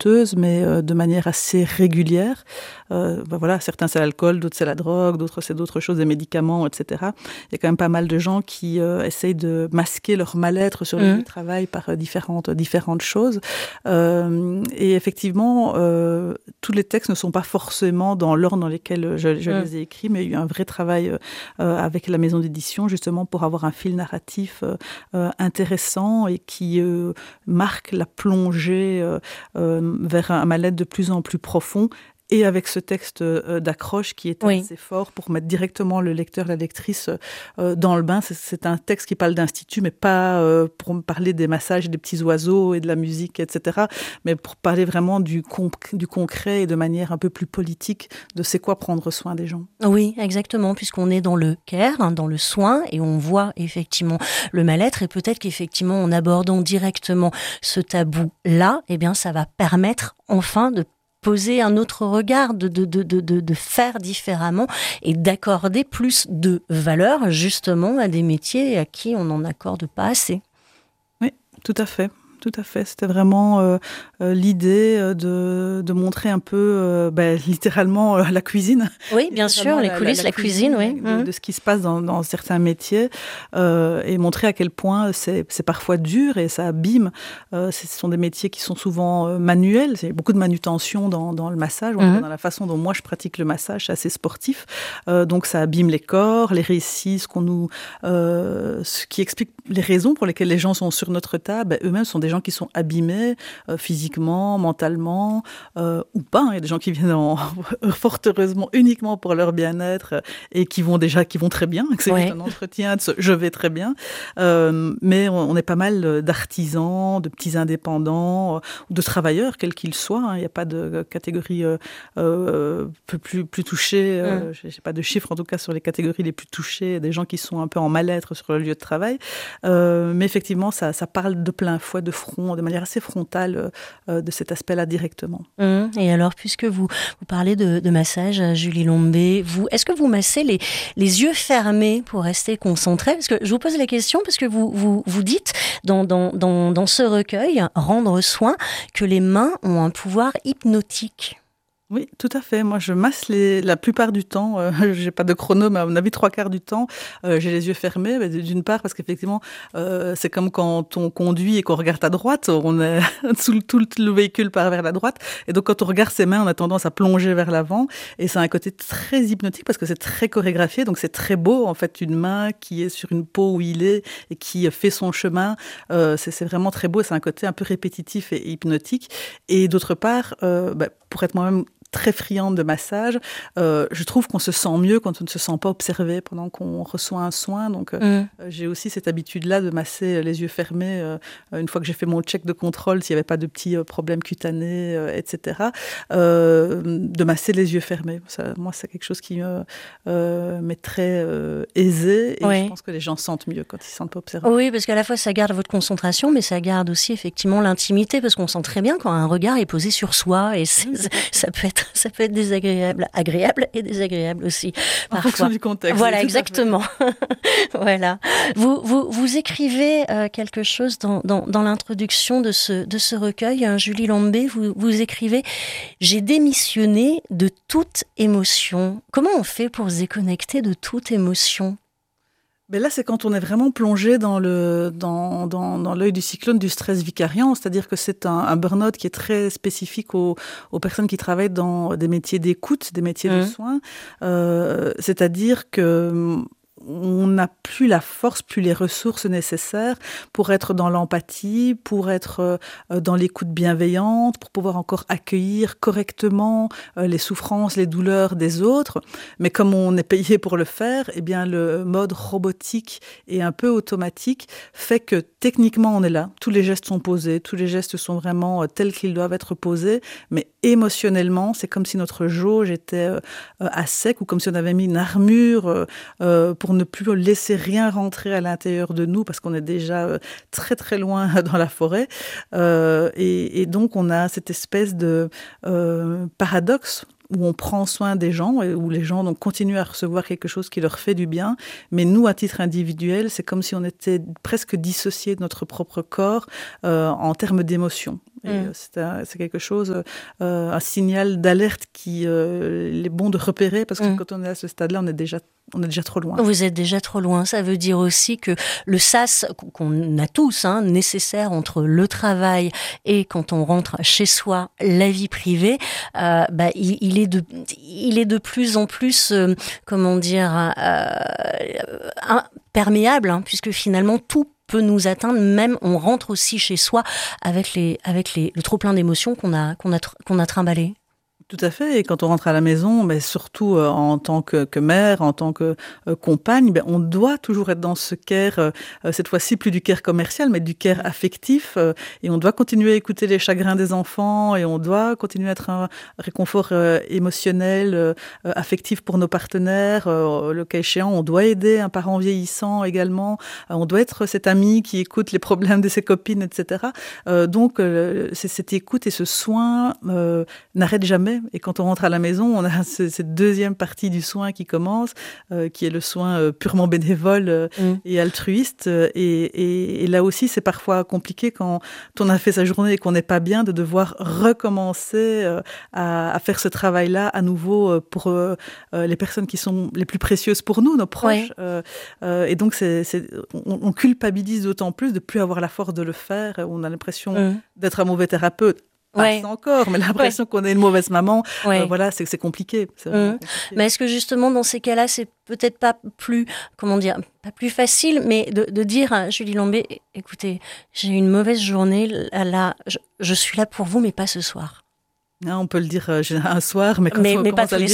coûteuse, mais de manière assez régulière. Voilà, certains c'est l'alcool, d'autres c'est la drogue, d'autres c'est d'autres choses, des médicaments, etc. Il y a quand même pas mal de gens qui essayent de masquer leur mal-être sur le lieu de travail par différentes choses. Et effectivement, tous les textes ne sont pas forcément dans l'ordre dans lesquels je les ai écrits, mais il y a eu un vrai travail avec la maison d'édition, justement pour avoir un fil narratif intéressant et qui marque la plongée vers un mal-être de plus en plus profond. Et avec ce texte d'accroche qui est assez fort pour mettre directement le lecteur, la lectrice dans le bain. C'est un texte qui parle d'institut, mais pas pour parler des massages, des petits oiseaux et de la musique, etc. Mais pour parler vraiment du concret et de manière un peu plus politique de c'est quoi prendre soin des gens. Oui, exactement, puisqu'on est dans le care, dans le soin, et on voit effectivement le mal-être. Et peut-être qu'effectivement, en abordant directement ce tabou-là, eh bien, ça va permettre enfin de poser un autre regard, de faire différemment et d'accorder plus de valeur justement à des métiers à qui on n'en accorde pas assez. Oui, tout à fait. Tout à fait. C'était vraiment l'idée de montrer un peu, littéralement, la cuisine. Oui, bien sûr, les coulisses, la cuisine, oui. De ce qui se passe dans certains métiers et montrer à quel point c'est parfois dur et ça abîme. Ce sont des métiers qui sont souvent manuels. Il y a beaucoup de manutention dans le massage, dans la façon dont moi je pratique le massage, c'est assez sportif. Donc ça abîme les corps, les récits, ce qui explique les raisons pour lesquelles les gens sont sur notre table. Eux-mêmes sont des gens qui sont abîmés physiquement, mentalement ou pas. Il y a des gens qui viennent fort heureusement uniquement pour leur bien-être et qui vont très bien. C'est un entretien de je vais très bien. Mais on est pas mal d'artisans, de petits indépendants, de travailleurs, quels qu'ils soient. Il n'y a pas de catégorie plus touchée. Je n'ai pas de chiffres en tout cas sur les catégories les plus touchées, des gens qui sont un peu en mal-être sur le lieu de travail. Mais effectivement, ça parle de plein fouet, de front, de manière assez frontale de cet aspect-là directement. Et alors, puisque vous parlez de massage, Julie Lombé, est-ce que vous massez les yeux fermés pour rester concentré? Parce que je vous pose la question parce que vous dites dans ce recueil, Rendre soin, que les mains ont un pouvoir hypnotique. Oui, tout à fait. Moi, je masse la plupart du temps. J'ai pas de chrono, mais à mon avis, 3/4 du temps, j'ai les yeux fermés. Mais d'une part, parce qu'effectivement, c'est comme quand on conduit et qu'on regarde à droite, on est tout le véhicule part vers la droite. Et donc, quand on regarde ses mains, on a tendance à plonger vers l'avant. Et c'est un côté très hypnotique parce que c'est très chorégraphié. Donc, c'est très beau, en fait, une main qui est sur une peau où il est et qui fait son chemin. C'est vraiment très beau. C'est un côté un peu répétitif et hypnotique. Et d'autre part, pour être moi-même très friande de massage, je trouve qu'on se sent mieux quand on ne se sent pas observé pendant qu'on reçoit un soin. Donc, j'ai aussi cette habitude-là de masser les yeux fermés une fois que j'ai fait mon check de contrôle, s'il n'y avait pas de petits problèmes cutanés, etc. De masser les yeux fermés. Moi, c'est quelque chose qui m'est très aisé et je pense que les gens sentent mieux quand ils ne se sentent pas observés. Oui, parce qu'à la fois, ça garde votre concentration, mais ça garde aussi effectivement l'intimité, parce qu'on sent très bien quand un regard est posé sur soi et ça peut être désagréable, agréable et désagréable aussi. En fonction du contexte. Voilà, exactement. Voilà. Vous écrivez quelque chose dans l'introduction de ce recueil, Julie Lombé, vous écrivez « J'ai démissionné de toute émotion ». Comment on fait pour se déconnecter de toute émotion ? Mais là, c'est quand on est vraiment plongé dans l'œil du cyclone du stress vicariant, c'est-à-dire que c'est un burn-out qui est très spécifique aux personnes qui travaillent dans des métiers d'écoute, des métiers de soins. C'est-à-dire que on n'a plus la force, plus les ressources nécessaires pour être dans l'empathie, pour être dans l'écoute bienveillante, pour pouvoir encore accueillir correctement les souffrances, les douleurs des autres. Mais comme on est payé pour le faire, eh bien le mode robotique et un peu automatique fait que techniquement on est là. Tous les gestes sont posés, tous les gestes sont vraiment tels qu'ils doivent être posés, mais émotionnellement, c'est comme si notre jauge était à sec ou comme si on avait mis une armure pour ne plus laisser rien rentrer à l'intérieur de nous parce qu'on est déjà très très loin dans la forêt. Et donc on a cette espèce de paradoxe où on prend soin des gens et où les gens donc continuent à recevoir quelque chose qui leur fait du bien, mais nous, à titre individuel, c'est comme si on était presque dissociés de notre propre corps en termes d'émotion. Et c'est quelque chose, un signal d'alerte il est bon de repérer, parce que quand on est à ce stade-là, on est déjà trop loin. Vous êtes déjà trop loin. Ça veut dire aussi que le sas qu'on a tous, nécessaire entre le travail et quand on rentre chez soi, la vie privée, il est de plus en plus, perméable, puisque finalement tout peut nous atteindre, même on rentre aussi chez soi avec le trop plein d'émotions qu'on a trimballé. Tout à fait. Et quand on rentre à la maison, mais surtout en tant que mère, en tant que compagne, on doit toujours être dans ce care, cette fois-ci plus du care commercial, mais du care affectif. Et on doit continuer à écouter les chagrins des enfants, et on doit continuer à être un réconfort émotionnel, affectif pour nos partenaires. Le cas échéant, on doit aider un parent vieillissant également. On doit être cet ami qui écoute les problèmes de ses copines, etc. Donc, c'est cette écoute et ce soin n'arrête jamais. Et quand on rentre à la maison, on a cette deuxième partie du soin qui commence, qui est le soin purement bénévole et altruiste. Et là aussi, c'est parfois compliqué quand on a fait sa journée et qu'on n'est pas bien, de devoir recommencer à faire ce travail-là à nouveau pour les personnes qui sont les plus précieuses pour nous, nos proches. Et donc, on culpabilise d'autant plus de ne plus avoir la force de le faire. On a l'impression d'être un mauvais thérapeute. Pas encore, mais l'impression qu'on est une mauvaise maman, voilà, c'est compliqué. Compliqué. Mais est-ce que justement, dans ces cas-là, c'est peut-être pas plus, pas plus facile, mais de dire à Julie Lambé, écoutez, j'ai eu une mauvaise journée, là, je suis là pour vous, mais pas ce soir. Non, on peut le dire un soir, mais quand on commence à le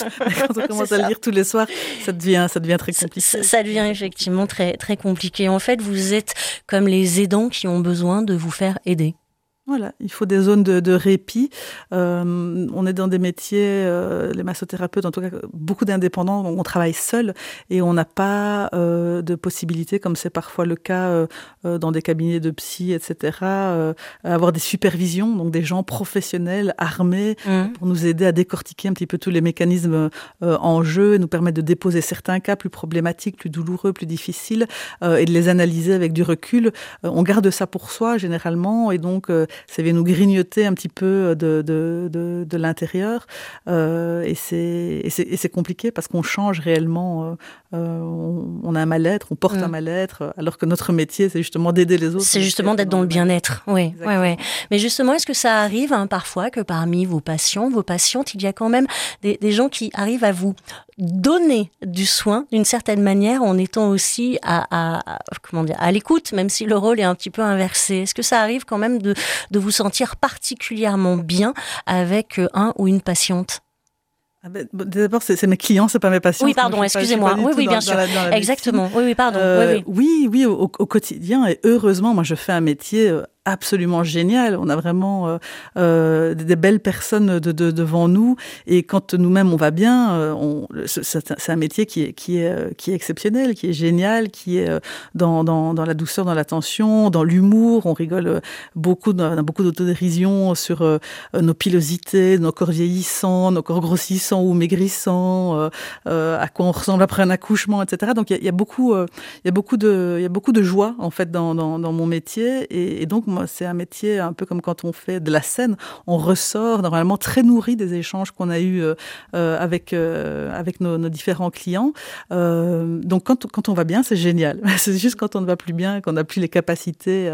lire tous les soirs, ça devient très compliqué. Ça devient effectivement très, très compliqué. En fait, vous êtes comme les aidants qui ont besoin de vous faire aider. Voilà, il faut des zones de répit. On est dans des métiers, les massothérapeutes, en tout cas, beaucoup d'indépendants, on travaille seul et on n'a pas de possibilité, comme c'est parfois le cas dans des cabinets de psy, etc., avoir des supervisions, donc des gens professionnels, armés, pour nous aider à décortiquer un petit peu tous les mécanismes en jeu, et nous permettre de déposer certains cas plus problématiques, plus douloureux, plus difficiles, et de les analyser avec du recul. On garde ça pour soi, généralement, et donc ça vient nous grignoter un petit peu de l'intérieur, et c'est compliqué parce qu'on change réellement, on a un mal-être, on porte un mal-être, alors que notre métier, c'est justement d'aider les autres. C'est justement d'être dans le bien-être, oui. Mais justement, est-ce que ça arrive parfois que parmi vos patients, vos patientes, il y a quand même des gens qui arrivent à vous donner du soin d'une certaine manière, en étant aussi à l'écoute, même si le rôle est un petit peu inversé? Est-ce que ça arrive quand même de vous sentir particulièrement bien avec un ou une patiente? D'abord, c'est mes clients, c'est pas mes patients. Oui, pardon, excusez-moi. Oui, bien sûr. Exactement. Oui, pardon. Oui, au quotidien. Et heureusement, moi, je fais un métier absolument génial. On a vraiment des belles personnes devant nous. Et quand nous-mêmes, on va bien, c'est un métier qui est exceptionnel, qui est génial, qui est dans la douceur, dans l'attention, dans l'humour. On rigole beaucoup, on a beaucoup d'autodérision sur nos pilosités, nos corps vieillissants, nos corps grossissants ou maigrissants, à quoi on ressemble après un accouchement, etc. Donc il y a beaucoup de joie en fait dans mon métier, et donc moi c'est un métier un peu comme quand on fait de la scène, on ressort normalement très nourri des échanges qu'on a eus avec nos différents clients. Donc quand on va bien, c'est génial. C'est juste quand on ne va plus bien, qu'on n'a plus les capacités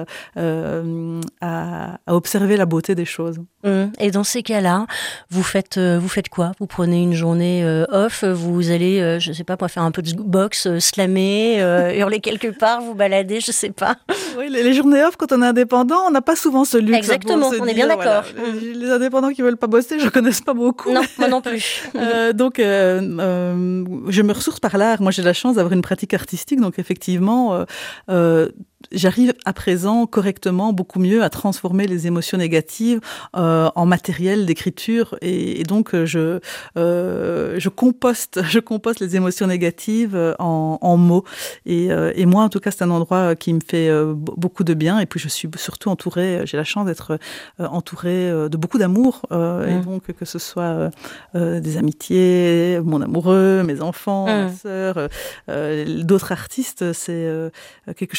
à observer la beauté des choses. Et dans ces cas-là, vous faites quoi? Vous prenez une journée off, vous allez, je sais pas, faire un peu de boxe, slammer, hurler quelque part, vous balader, je sais pas. Oui, les journées off, quand on est indépendant, on n'a pas souvent ce luxe. Exactement, on est bien d'accord. Voilà, les indépendants qui veulent pas bosser, je connais pas beaucoup. Non, moi non plus. Donc, je me ressource par l'art. Moi, j'ai la chance d'avoir une pratique artistique, donc effectivement, j'arrive à présent correctement, beaucoup mieux, à transformer les émotions négatives en matériel d'écriture, et donc je composte les émotions négatives en mots, et moi en tout cas c'est un endroit qui me fait beaucoup de bien, et puis je suis surtout entourée, j'ai la chance d'être entourée de beaucoup d'amour, et donc que ce soit des amitiés, mon amoureux, mes enfants, ma sœur, d'autres artistes, c'est quelque chose qui me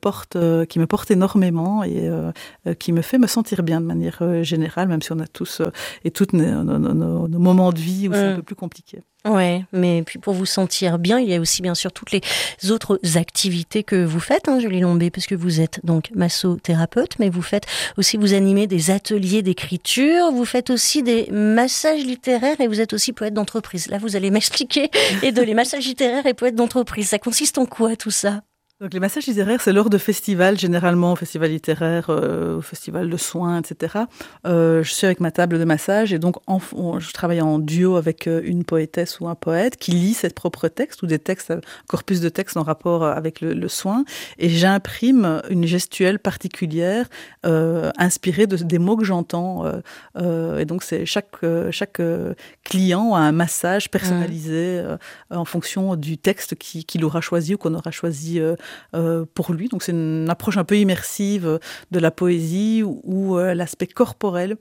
porte énormément et qui me fait me sentir bien de manière générale, même si on a tous et toutes nos moments de vie où c'est un peu plus compliqué. Ouais, mais puis pour vous sentir bien, il y a aussi bien sûr toutes les autres activités que vous faites, Julie Lombé, parce que vous êtes donc massothérapeute, mais vous animez des ateliers d'écriture, vous faites aussi des massages littéraires et vous êtes aussi poète d'entreprise. Là, vous allez m'expliquer les deux, les massages littéraires et poète d'entreprise. Ça consiste en quoi tout ça ? Donc les massages littéraires, c'est lors de festivals, généralement festival littéraire, festival de soins, etc. Je suis avec ma table de massage et donc je travaille en duo avec une poétesse ou un poète qui lit ses propres textes ou des textes, un corpus de textes en rapport avec le soin, et j'imprime une gestuelle particulière inspirée des mots que j'entends. Et donc c'est chaque client a un massage personnalisé en fonction du texte qu'il aura choisi ou qu'on aura choisi pour lui. Donc c'est une approche un peu immersive de la poésie où l'aspect corporel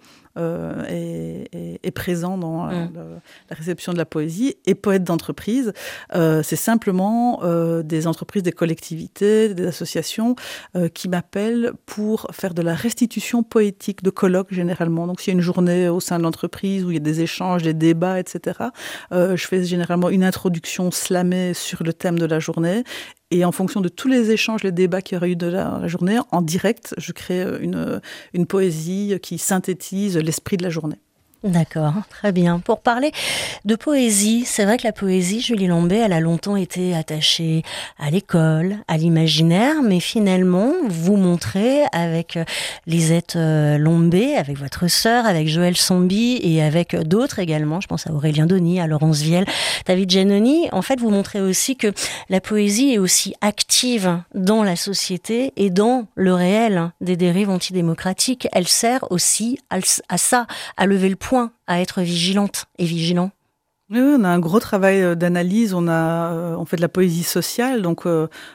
est présent dans la réception de la poésie. Et poète d'entreprise, c'est simplement des entreprises, des collectivités, des associations qui m'appellent pour faire de la restitution poétique, de colloques généralement. Donc s'il y a une journée au sein de l'entreprise où il y a des échanges, des débats, etc., je fais généralement une introduction slamée sur le thème de la journée. Et en fonction de tous les échanges, les débats qu'il y aurait eu de la journée, en direct, je crée une poésie qui synthétise l'esprit de la journée. D'accord, très bien. Pour parler de poésie, c'est vrai que la poésie, Julie Lombé, elle a longtemps été attachée à l'école, à l'imaginaire, mais finalement, vous montrez avec Lisette Lombé, avec votre sœur, avec Joël Sambi et avec d'autres également, je pense à Aurélien Denis, à Laurence Viel, David Giannoni, en fait, vous montrez aussi que la poésie est aussi active dans la société et dans le réel des dérives antidémocratiques. Elle sert aussi à ça, à lever le point, à être vigilante et vigilant. Oui, on a un gros travail d'analyse, on fait de la poésie sociale, donc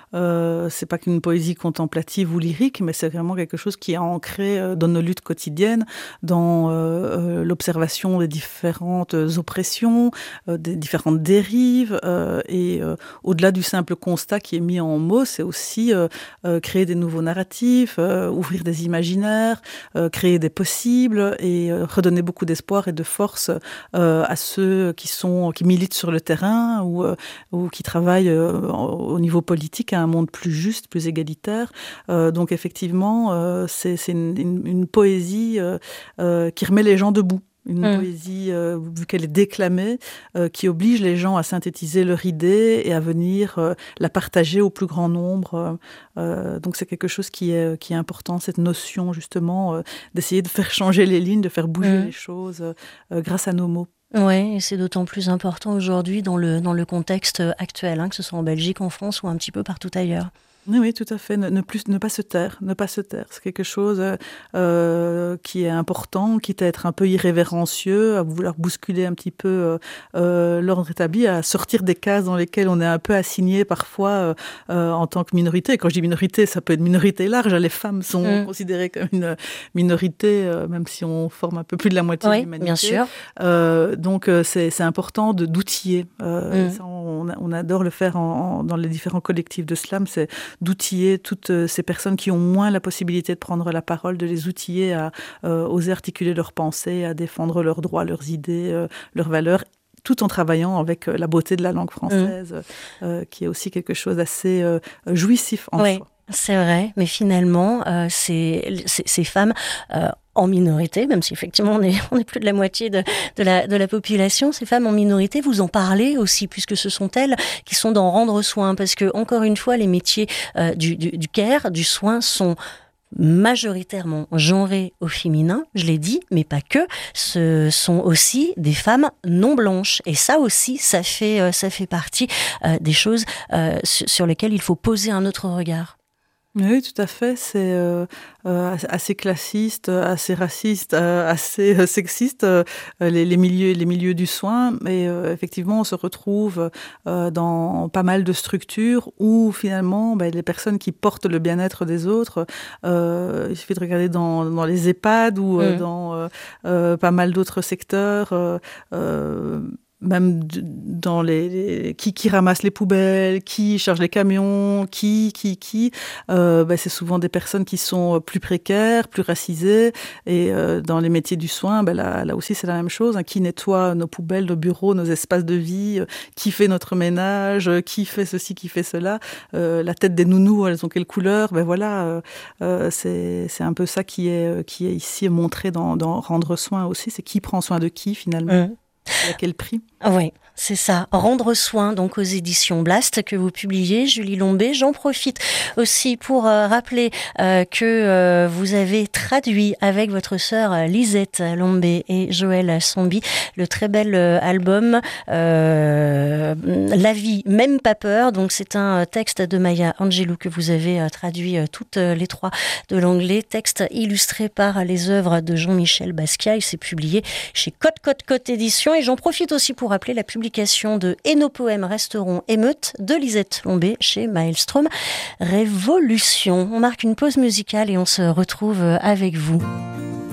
c'est pas qu'une poésie contemplative ou lyrique, mais c'est vraiment quelque chose qui est ancré dans nos luttes quotidiennes, dans l'observation des différentes oppressions, des différentes dérives, et au-delà du simple constat qui est mis en mots, c'est aussi créer des nouveaux narratifs, ouvrir des imaginaires, créer des possibles et redonner beaucoup d'espoir et de force à ceux qui militent sur le terrain ou qui travaillent au niveau politique à un monde plus juste, plus égalitaire. Donc effectivement, c'est une poésie qui remet les gens debout. Une poésie, vu qu'elle est déclamée, qui oblige les gens à synthétiser leur idée et à venir la partager au plus grand nombre. Donc c'est quelque chose qui est important, cette notion justement d'essayer de faire changer les lignes, de faire bouger les choses grâce à nos mots. Oui, et c'est d'autant plus important aujourd'hui dans le contexte actuel, que ce soit en Belgique, en France ou un petit peu partout ailleurs. Oui, tout à fait. Ne pas se taire. C'est quelque chose qui est important, quitte à être un peu irrévérencieux, à vouloir bousculer un petit peu l'ordre établi, à sortir des cases dans lesquelles on est un peu assigné parfois en tant que minorité. Et quand je dis minorité, ça peut être minorité large. Les femmes sont considérées comme une minorité, même si on forme un peu plus de la moitié de l'humanité. Bien sûr. Donc c'est important d'outiller. Ça, on adore le faire dans les différents collectifs de slam, c'est d'outiller toutes ces personnes qui ont moins la possibilité de prendre la parole, de les outiller à oser articuler leurs pensées, à défendre leurs droits, leurs idées, leurs valeurs, tout en travaillant avec la beauté de la langue française, qui est aussi quelque chose d'assez jouissif en soi. C'est vrai, mais finalement, ces femmes en minorité, même si effectivement on est plus de la moitié de la population, ces femmes en minorité, vous en parlez aussi, puisque ce sont elles qui sont dans rendre soin, parce que encore une fois, les métiers du care, du soin sont majoritairement genrés au féminin, je l'ai dit, mais pas que. Ce sont aussi des femmes non blanches, et ça aussi, ça fait partie des choses sur lesquelles il faut poser un autre regard. Oui, tout à fait. C'est assez classiste, assez raciste, assez sexiste, les milieux du soin. Mais effectivement, on se retrouve dans pas mal de structures où finalement, les personnes qui portent le bien-être des autres, il suffit de regarder dans les EHPAD ou dans pas mal d'autres secteurs, même dans qui ramasse les poubelles, qui charge les camions, c'est souvent des personnes qui sont plus précaires, plus racisées. Et dans les métiers du soin, là aussi c'est la même chose. Hein, qui nettoie nos poubelles, nos bureaux, nos espaces de vie, qui fait notre ménage, qui fait ceci, qui fait cela. La tête des nounous, elles ont quelle couleur? C'est un peu ça qui est ici montré dans Rendre soin aussi. C'est qui prend soin de qui finalement. Et à quel prix? Oui, c'est ça. Rendre soin, donc aux éditions Blast, que vous publiez, Julie Lombé. J'en profite aussi pour rappeler que vous avez traduit avec votre sœur Lisette Lombé et Joël Sombi le très bel album La vie, même pas peur. Donc c'est un texte de Maya Angelou que vous avez traduit toutes les trois de l'anglais, texte illustré par les œuvres de Jean-Michel Basquiat. Il s'est publié chez Côte Édition. Et j'en profite aussi pour rappeler la publication de Et nos poèmes resteront émeutes de Lisette Lombé chez Maelstrom Révolution. On marque une pause musicale et on se retrouve avec vous.